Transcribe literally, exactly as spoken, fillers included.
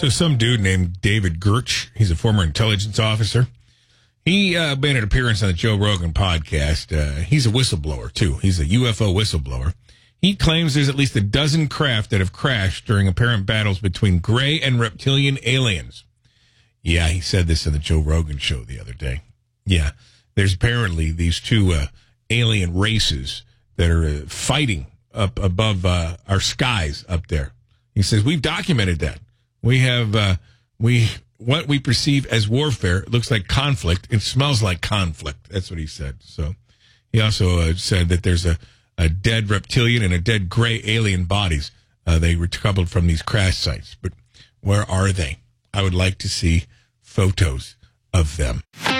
So some dude named David Gertsch, he's a former intelligence officer. He uh, made an appearance on the Joe Rogan podcast. Uh, he's a whistleblower, too. He's a U F O whistleblower. He claims there's at least a dozen craft that have crashed during apparent battles between gray and reptilian aliens. Yeah, he said this on the Joe Rogan show the other day. Yeah, there's apparently these two uh, alien races that are uh, fighting up above uh, our skies up there. He says, we've documented that. We have, uh, we... what we perceive as warfare looks like conflict. It smells like conflict. That's what he said. So he also uh, said that there's a, a dead reptilian and a dead gray alien bodies. Uh, they recovered from these crash sites. But where are they? I would like to see photos of them.